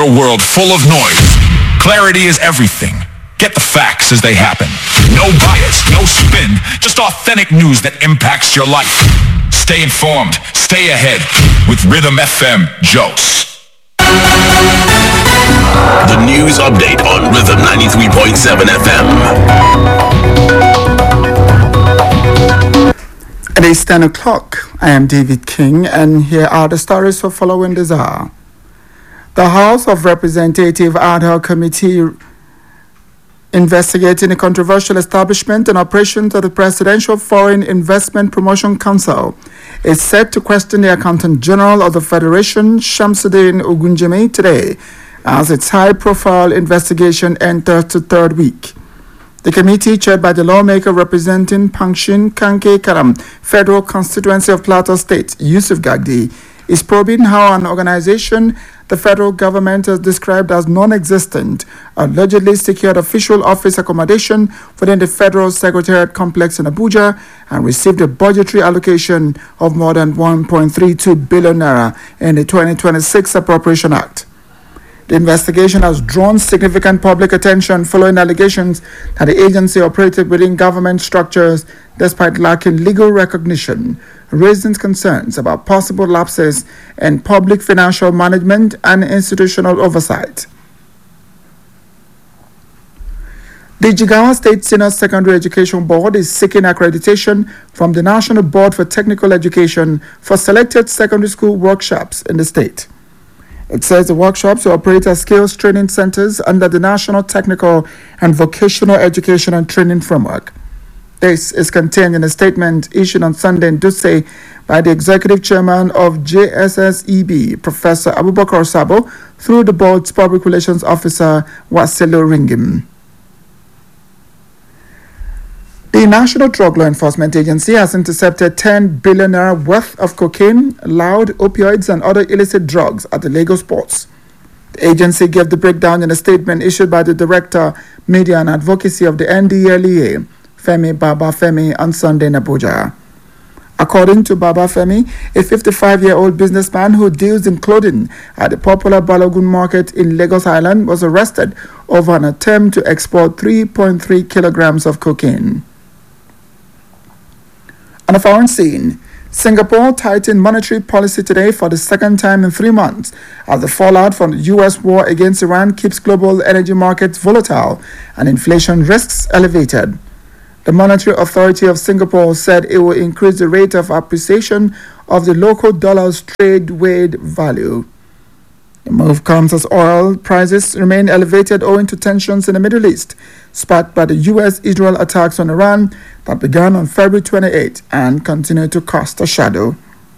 your world full of noise. Clarity is everything. Get the facts as they happen. No bias, no spin, just authentic news that impacts your life. Stay informed, stay ahead with Rhythm FM Jokes. The news update on Rhythm 93.7 FM. It is 10 o'clock. I am David King, and here are the stories for following this hour. The House of Representatives Ad Hoc Committee investigating the controversial establishment and operations of the Presidential Foreign Investment Promotion Council is set to question the Accountant General of the Federation, Shamsuddin Ogunjimi, today as its high-profile investigation enters the third week. The committee, chaired by the lawmaker representing Pangshin Kanke Karam, Federal Constituency of Plateau State, Yusuf Gagdi, is probing how an organization the federal government has described as non-existent allegedly secured official office accommodation within the Federal Secretariat complex in Abuja and received a budgetary allocation of more than 1.32 billion naira in the 2026 Appropriation Act. The investigation has drawn significant public attention following allegations that the agency operated within government structures despite lacking legal recognition, raising concerns about possible lapses in public financial management and institutional oversight. The Jigawa State Senior Secondary Education Board is seeking accreditation from the National Board for Technical Education for selected secondary school workshops in the state. It says the workshops will operate as skills training centers under the National Technical and Vocational Education and Training Framework. This is contained in a statement issued on Sunday in Dutse by the Executive Chairman of JSSEB, Professor Abubakar Sabo, through the board's Public Relations Officer, Wasilo Ringim. The National Drug Law Enforcement Agency has intercepted 10 billion naira worth of cocaine, loud opioids, and other illicit drugs at the Lagos ports. The agency gave the breakdown in a statement issued by the Director, Media and Advocacy of the NDLEA, Femi Babafemi, on Sunday in Abuja. According to Babafemi, a 55-year-old businessman who deals in clothing at the popular Balogun market in Lagos Island was arrested over an attempt to export 3.3 kilograms of cocaine. On a foreign scene, Singapore tightened monetary policy today for the second time in 3 months as the fallout from the U.S. war against Iran keeps global energy markets volatile and inflation risks elevated. The Monetary Authority of Singapore said it will increase the rate of appreciation of the local dollar's trade-weighted value. The move comes as oil prices remain elevated owing to tensions in the Middle East, sparked by the U.S.-Israel attacks on Iran that began on February 28 and continue to cast a shadow.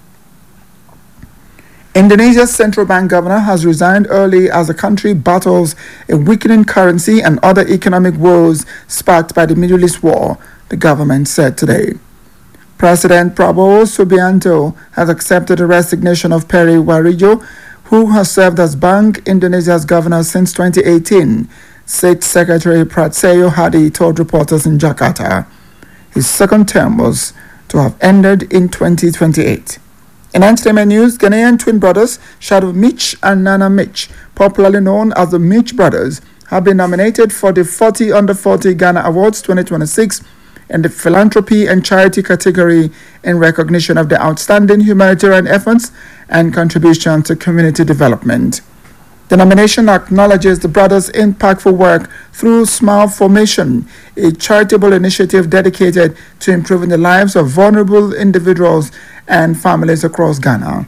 Indonesia's central bank governor has resigned early as the country battles a weakening currency and other economic woes sparked by the Middle East war, the government said today. President Prabowo Subianto has accepted the resignation of Peri Warjo, who has served as Bank Indonesia's governor since 2018, State Secretary Prasetyo Hadi told reporters in Jakarta. His second term was to have ended in 2028. In entertainment news, Ghanaian twin brothers Shadow Mitch and Nana Mitch, popularly known as the Mitch Brothers, have been nominated for the 40 Under 40 Ghana Awards 2026 in the philanthropy and charity category in recognition of their outstanding humanitarian efforts and contribution to community development. The nomination acknowledges the brothers' impactful work through Smile Formation, a charitable initiative dedicated to improving the lives of vulnerable individuals and families across Ghana.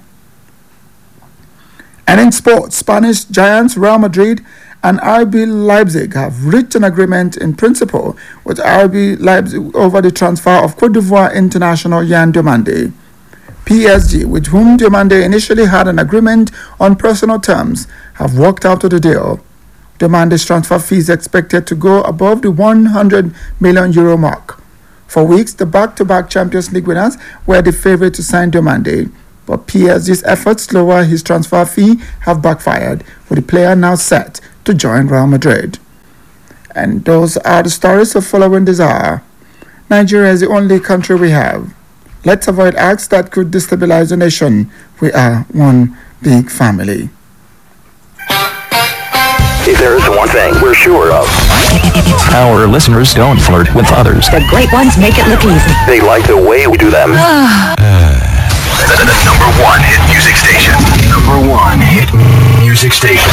And in sports, Spanish giants Real Madrid and RB Leipzig have reached an agreement in principle with RB Leipzig over the transfer of Cote d'Ivoire international Yan Diomande. PSG, with whom Diomande initially had an agreement on personal terms, have worked out of the deal. Diomande's transfer fee is expected to go above the 100 million euro mark. For weeks, the back-to-back Champions League winners were the favorite to sign Diomande, but PSG's efforts to lower his transfer fee have backfired, with the player now set to join Real Madrid. And those are the stories of following this hour. Nigeria is the only country we have. Let's avoid acts that could destabilize the nation. We are one big family. If there is one thing we're sure of, our listeners don't flirt with others. The great ones make it look easy. they like the way we do them. The number one hit music station. Number one hit music station.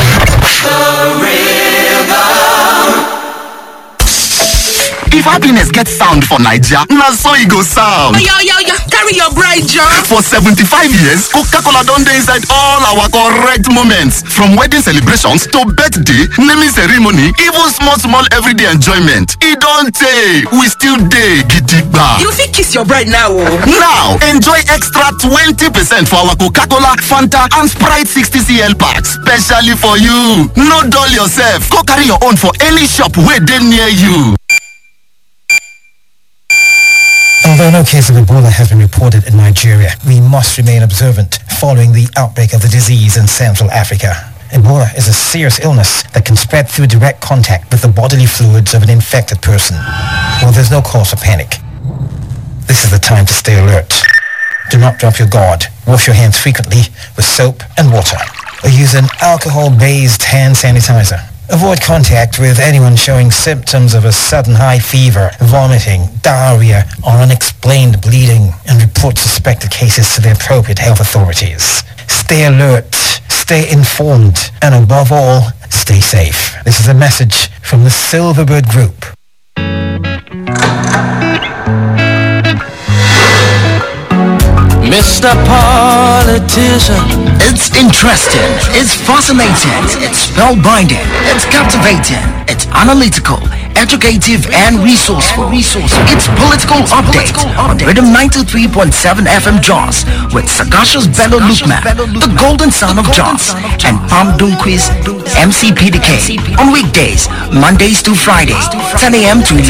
If happiness gets sound for Nigeria, na so e go sound. Yo, carry your bride, John. For 75 years, Coca-Cola don dey inside all our correct moments. From wedding celebrations to birthday, naming ceremony, even small everyday enjoyment. E don tey, we still dey gidigba. You fit kiss your bride now. Now, enjoy extra 20% for our Coca-Cola, Fanta and Sprite 60cl packs. Specially for you. No dull yourself. Go carry your own for any shop wey dey near you. Although no case of Ebola has been reported in Nigeria, we must remain observant following the outbreak of the disease in Central Africa. Ebola is a serious illness that can spread through direct contact with the bodily fluids of an infected person. Well, there's no cause for panic. This is the time to stay alert. Do not drop your guard. Wash your hands frequently with soap and water, or use an alcohol-based hand sanitizer. Avoid contact with anyone showing symptoms of a sudden high fever, vomiting, diarrhea, or unexplained bleeding, and report suspected cases to the appropriate health authorities. Stay alert, stay informed, and above all, stay safe. This is a message from the Silverbird Group. Mr. Politician. It's interesting, it's fascinating, it's spellbinding, it's captivating, it's analytical, educative and resourceful. It's Political Update on Rhythm 93.7 FM Jos with Sagacious Bello Lukman, the golden son of Jos, and Pam Dunquiz, MC PDK, on weekdays, Mondays to Fridays, 10 a.m. to 11